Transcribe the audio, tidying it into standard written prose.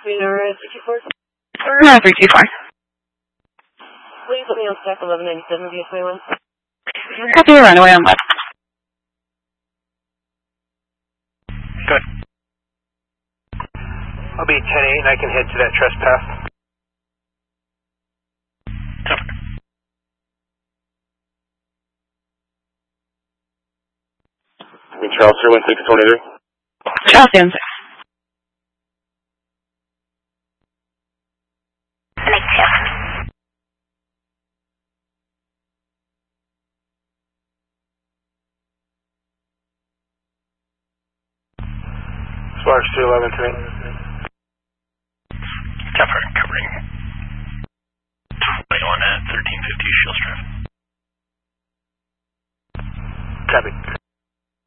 No, 324. Please put me on stack 1197 via 21. Copy the runway on left. Good. I'll be 10-8 and I can head to that trespass. Charles 31623. Charles 316. Sparks 211 to me. Covering.